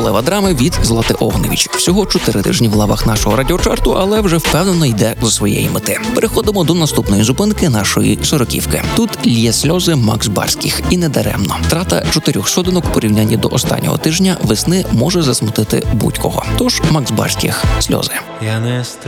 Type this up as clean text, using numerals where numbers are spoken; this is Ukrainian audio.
королева драми від Злати Огневич. Всього 4 тижні в лавах нашого радіочарту, але вже впевнено йде до своєї мети. Переходимо до наступної зупинки нашої сороківки. Тут лє сльози Макс Барських. І не даремно. Втрата 4 сходинок в порівнянні до останнього тижня весни може засмутити будь-кого. Тож Макс Барських «Сльози». Я не